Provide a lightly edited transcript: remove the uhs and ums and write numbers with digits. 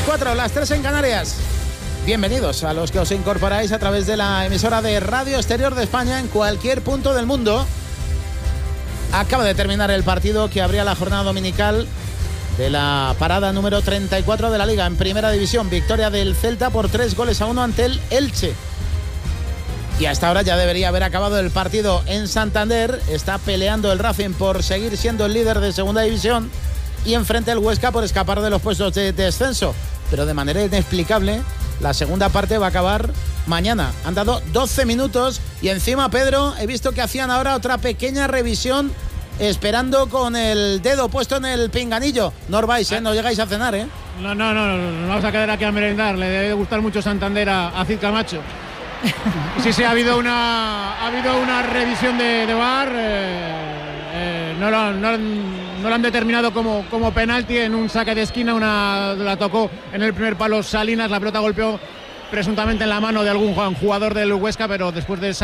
4, las 3 en Canarias. Bienvenidos a los que os incorporáis a través de la emisora de Radio Exterior de España en cualquier punto del mundo. Acaba de terminar el partido que abría la jornada dominical de la parada número 34 de la Liga en Primera División. Victoria del Celta por 3-1 ante el Elche. Y hasta ahora ya debería haber acabado el partido en Santander. Está peleando el Racing por seguir siendo el líder de Segunda División y enfrente el Huesca por escapar de los puestos de descenso. Pero de manera inexplicable, la segunda parte va a acabar mañana. Han dado 12 minutos y encima, Pedro, he visto que hacían ahora otra pequeña revisión esperando con el dedo puesto en el pinganillo. No os vais, no llegáis a cenar, No, vamos a quedar aquí a merendar. Le debe gustar mucho Santander a Cid Camacho. Sí, ha habido una revisión de VAR. No lo han determinado como penalti en un saque de esquina. La tocó en el primer palo Salinas, la pelota golpeó presuntamente en la mano de algún jugador del Huesca, pero después de esa